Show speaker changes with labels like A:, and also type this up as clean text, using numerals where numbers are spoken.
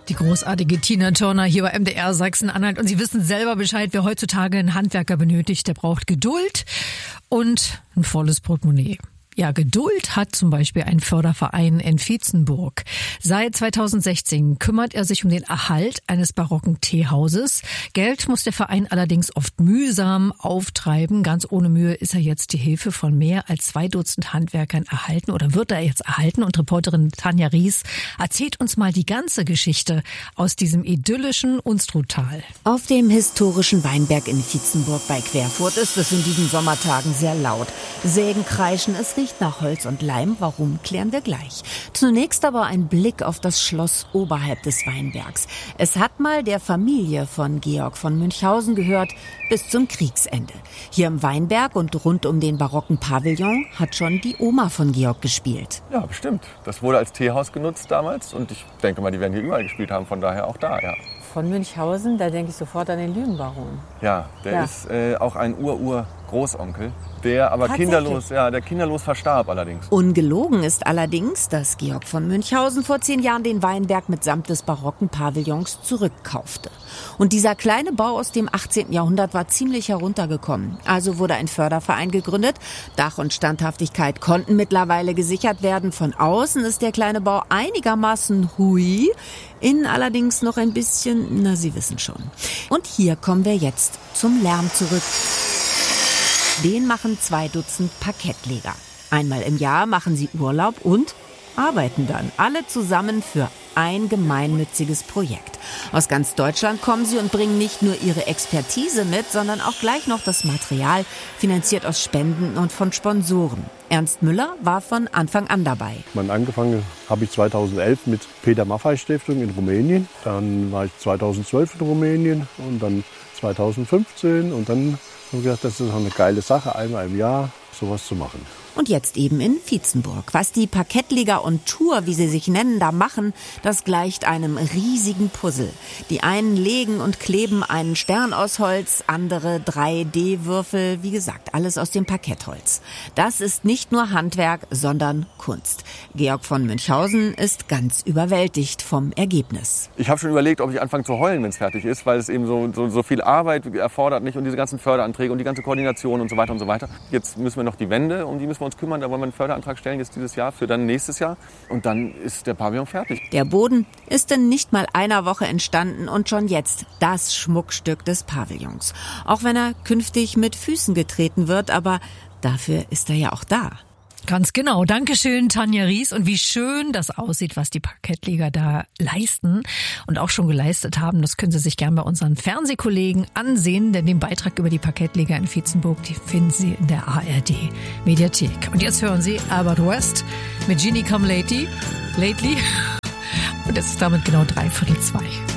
A: Die großartige Tina Turner hier bei MDR Sachsen-Anhalt. Und Sie wissen selber Bescheid, wer heutzutage einen Handwerker benötigt, der braucht Geduld und ein volles Portemonnaie. Ja, Geduld hat zum Beispiel ein Förderverein in Vietzenburg. Seit 2016 kümmert er sich um den Erhalt eines barocken Teehauses. Geld muss der Verein allerdings oft mühsam auftreiben. Ganz ohne Mühe ist er jetzt die Hilfe von mehr als 2 Dutzend Handwerkern erhalten oder wird er jetzt erhalten. Und Reporterin Tanja Ries erzählt uns mal die ganze Geschichte aus diesem idyllischen Unstruttal.
B: Auf dem historischen Weinberg in Vietzenburg bei Querfurt ist es in diesen Sommertagen sehr laut. Sägen kreischen, es riecht nach Holz und Leim. Warum, klären wir gleich. Zunächst aber ein Blick auf das Schloss oberhalb des Weinbergs. Es hat mal der Familie von Georg von Münchhausen gehört, bis zum Kriegsende. Hier im Weinberg und rund um den barocken Pavillon hat schon die Oma von Georg gespielt.
C: Ja, bestimmt. Das wurde als Teehaus genutzt damals und ich denke mal, die werden hier überall gespielt haben, von daher auch da, ja.
D: Von Münchhausen, da denke ich sofort an den Lügenbaron.
C: Ja, der ist auch ein Ur-Ur-Großonkel, der aber kinderlos verstarb allerdings.
B: Ungelogen ist allerdings, dass Georg von Münchhausen vor 10 Jahren den Weinberg mitsamt des barocken Pavillons zurückkaufte. Und dieser kleine Bau aus dem 18. Jahrhundert war ziemlich heruntergekommen. Also wurde ein Förderverein gegründet. Dach und Standhaftigkeit konnten mittlerweile gesichert werden. Von außen ist der kleine Bau einigermaßen hui. Innen allerdings noch ein bisschen, na, Sie wissen schon. Und hier kommen wir jetzt zum Lärm zurück. Den machen 2 Dutzend Parkettleger. Einmal im Jahr machen sie Urlaub und arbeiten dann alle zusammen für ein gemeinnütziges Projekt. Aus ganz Deutschland kommen sie und bringen nicht nur ihre Expertise mit, sondern auch gleich noch das Material, finanziert aus Spenden und von Sponsoren. Ernst Müller war von Anfang an dabei.
E: Angefangen habe ich 2011 mit Peter Maffay Stiftung in Rumänien. Dann war ich 2012 in Rumänien und dann 2015 und dann habe ich gedacht, das ist eine geile Sache, einmal im Jahr sowas zu machen.
B: Und jetzt eben in Vietzenburg. Was die Parkettleger und Tour, wie sie sich nennen, da machen, das gleicht einem riesigen Puzzle. Die einen legen und kleben einen Stern aus Holz, andere 3D-Würfel, wie gesagt, alles aus dem Parkettholz. Das ist nicht nur Handwerk, sondern Kunst. Georg von Münchhausen ist ganz überwältigt vom Ergebnis.
C: Ich habe schon überlegt, ob ich anfange zu heulen, wenn es fertig ist, weil es eben so viel Arbeit erfordert nicht und diese ganzen Förderanträge und die ganze Koordination und so weiter und so weiter. Jetzt müssen wir noch die Wände, um die müssen wir uns kümmern, da wollen wir einen Förderantrag stellen jetzt dieses Jahr für dann nächstes Jahr und dann ist der Pavillon fertig.
B: Der Boden ist in nicht mal einer Woche entstanden und schon jetzt das Schmuckstück des Pavillons. Auch wenn er künftig mit Füßen getreten wird, aber dafür ist er ja auch da.
A: Ganz genau. Dankeschön, Tanja Ries. Und wie schön das aussieht, was die Parkettleger da leisten und auch schon geleistet haben. Das können Sie sich gern bei unseren Fernsehkollegen ansehen, denn den Beitrag über die Parkettleger in Vietzenburg, die finden Sie in der ARD-Mediathek. Und jetzt hören Sie Albert West mit Genie Come Lately. Und es ist damit genau 3:45.